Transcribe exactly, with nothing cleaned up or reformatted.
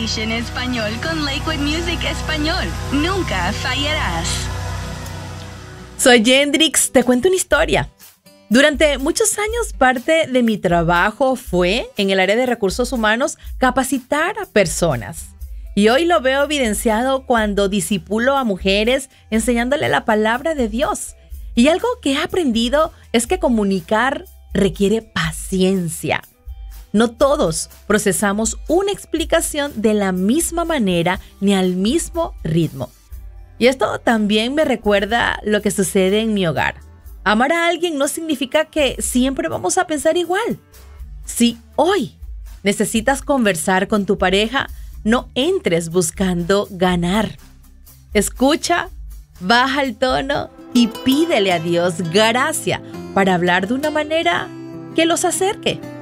Station Español con Lakewood Music Español. Nunca fallarás. Soy Yendrix, te cuento una historia. Durante muchos años, parte de mi trabajo fue, en el área de recursos humanos, capacitar a personas. Y hoy lo veo evidenciado cuando discipulo a mujeres enseñándole la palabra de Dios. Y algo que he aprendido es que comunicar requiere paciencia. No todos procesamos una explicación de la misma manera ni al mismo ritmo. Y esto también me recuerda lo que sucede en mi hogar. Amar a alguien no significa que siempre vamos a pensar igual. Si hoy necesitas conversar con tu pareja, no entres buscando ganar. Escucha, baja el tono y pídele a Dios gracia para hablar de una manera que los acerque.